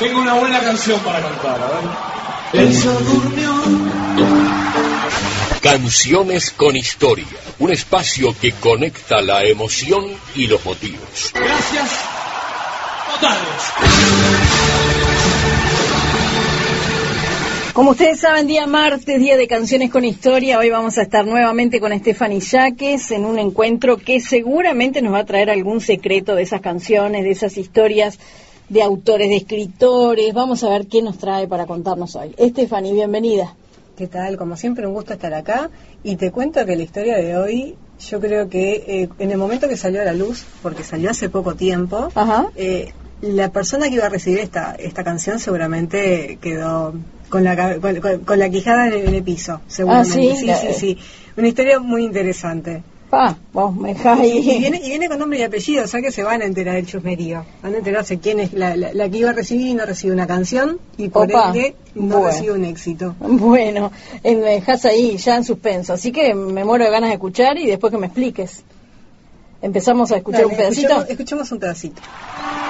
Tengo una buena canción para cantar, a ver. Ella durmió. Canciones con historia, un espacio que conecta la emoción y los motivos. Gracias totales. Como ustedes saben, día martes, día de Canciones con Historia. Hoy vamos a estar nuevamente con Stephanie Yaques en un encuentro que seguramente nos va a traer algún secreto de esas canciones, de esas historias de autores, de escritores. Vamos a ver qué nos trae para contarnos hoy. Stephanie, bienvenida. ¿Qué tal? Como siempre, un gusto estar acá. Y te cuento que la historia de hoy, yo creo que en el momento que salió a la luz, porque salió hace poco tiempo, la persona que iba a recibir esta canción seguramente quedó con la quijada en el piso, seguramente. Sí. Una historia muy interesante. Vos me dejás ahí. Y viene con nombre y apellido, o sea que se van a enterar del chusmerío. Van a enterarse quién es la que iba a recibir y no recibe una canción, y por ende no recibe un éxito. Bueno, me dejás ahí ya en suspenso, así que me muero de ganas de escuchar y después que me expliques. ¿Empezamos a escuchar un pedacito? Escuchemos un pedacito.